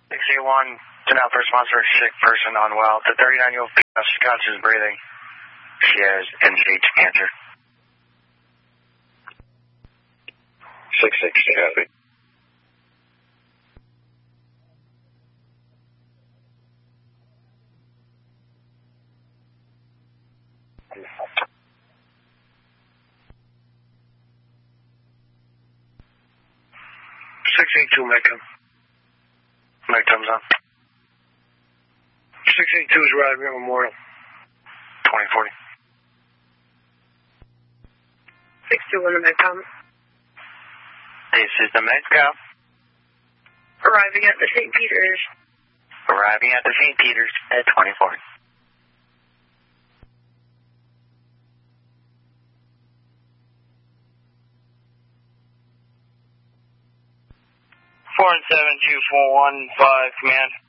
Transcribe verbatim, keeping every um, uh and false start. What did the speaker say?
six eight one, to now first sponsor, sick person unwell. The thirty-nine-year-old female, she conscious breathing. She has end-stage cancer. six six, copy. six eight two, Mike. Mike, thumbs up. six eight two is arriving at Memorial. twenty forty. six two one, Mike, come. This is the Mexico. Arriving at the Saint Peter's. Arriving at the Saint Peter's at twenty forty. four and seven two four one five, command.